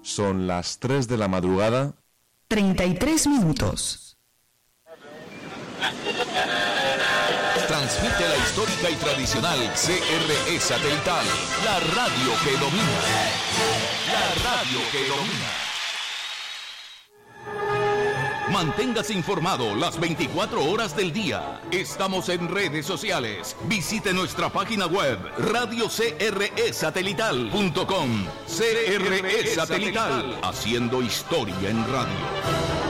Son las 3 de la madrugada. 33 minutos. Transmite la histórica y tradicional CRE Satelital, la radio que domina. La radio que domina. Manténgase informado las 24 horas del día. Estamos en redes sociales. Visite nuestra página web radiocresatelital.com. CRE Satelital, haciendo historia en radio.